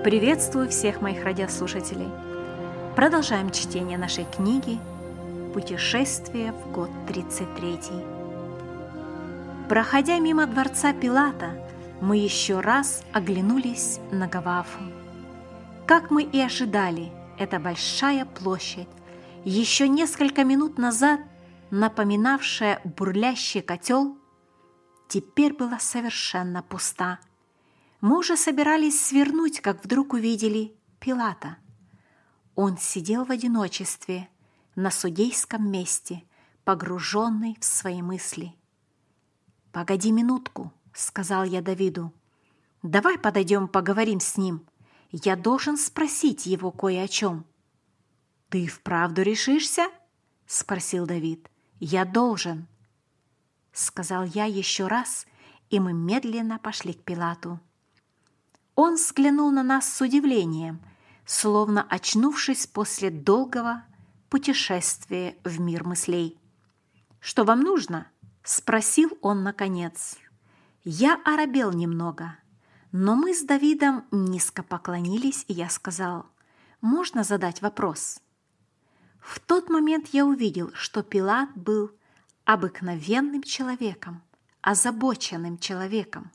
Приветствую всех моих радиослушателей. Продолжаем чтение нашей книги «Путешествие в год 33». Проходя мимо дворца Пилата, мы еще раз оглянулись на Гафу. Как мы и ожидали, эта большая площадь, еще несколько минут назад напоминавшая бурлящий котел, теперь была совершенно пуста. Мы уже собирались свернуть, как вдруг увидели Пилата. Он сидел в одиночестве на судейском месте, погруженный в свои мысли. «Погоди минутку», — сказал я Давиду. «Давай подойдем, поговорим с ним. Я должен спросить его кое о чем». «Ты вправду решишься?» — спросил Давид. «Я должен», — сказал я еще раз, и мы медленно пошли к Пилату. Он взглянул на нас с удивлением, словно очнувшись после долгого путешествия в мир мыслей. «Что вам нужно?» — спросил он наконец. Я оробел немного, но мы с Давидом низко поклонились, и я сказал: «Можно задать вопрос?» В тот момент я увидел, что Пилат был обыкновенным человеком, озабоченным человеком.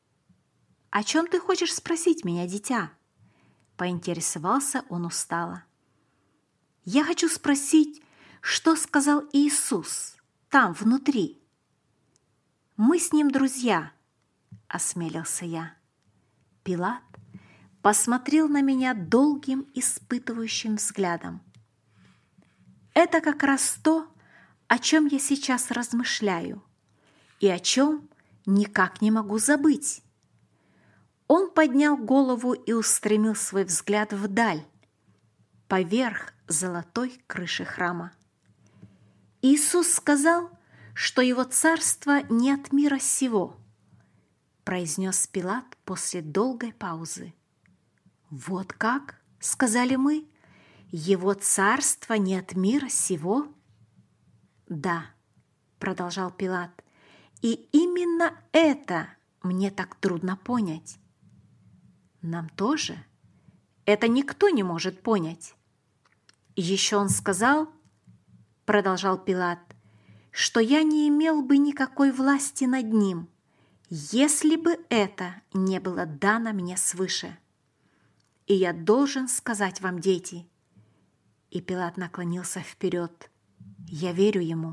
«О чем ты хочешь спросить меня, дитя?» — поинтересовался он устало. «Я хочу спросить, что сказал Иисус там, внутри». «Мы с ним друзья», — осмелился я. Пилат посмотрел на меня долгим испытывающим взглядом. «Это как раз то, о чем я сейчас размышляю и о чем никак не могу забыть». Он поднял голову и устремил свой взгляд вдаль, поверх золотой крыши храма. «Иисус сказал, что его царство не от мира сего», — произнес Пилат после долгой паузы. «Вот как?» — сказали мы. «Его царство не от мира сего?» «Да», — продолжал Пилат, — «и именно это мне так трудно понять». «Нам тоже? Это никто не может понять». «Еще он сказал, — продолжал Пилат, — что я не имел бы никакой власти над ним, если бы это не было дано мне свыше. И я должен сказать вам, дети». И Пилат наклонился вперед. «Я верю ему».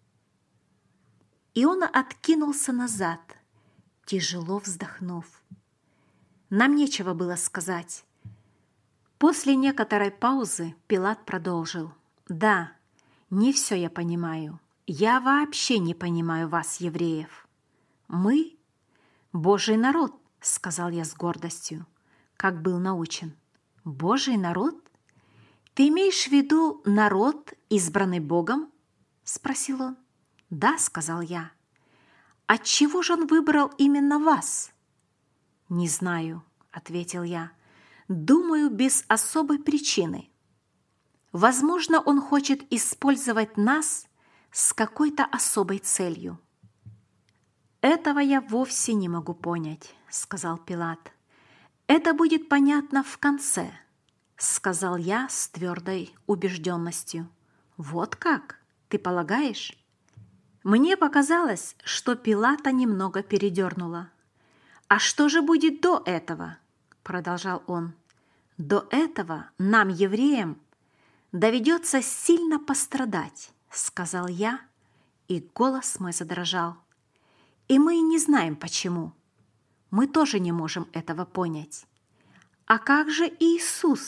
И он откинулся назад, тяжело вздохнув. Нам нечего было сказать. После некоторой паузы Пилат продолжил. «Да, не все я понимаю. Я вообще не понимаю вас, евреев. Мы – Божий народ», – сказал я с гордостью, как был научен. «Божий народ? Ты имеешь в виду народ, избранный Богом?» – спросил он. «Да», – сказал я. «Отчего же он выбрал именно вас?» «Не знаю», — ответил я. «Думаю, без особой причины. Возможно, он хочет использовать нас с какой-то особой целью». «Этого я вовсе не могу понять», — сказал Пилат. «Это будет понятно в конце», — сказал я с твердой убежденностью. «Вот как? Ты полагаешь?» Мне показалось, что Пилата немного передернуло. «А что же будет до этого?» – продолжал он. «До этого нам, евреям, доведется сильно пострадать», – сказал я, и голос мой задрожал. «И мы не знаем, почему. Мы тоже не можем этого понять. А как же Иисус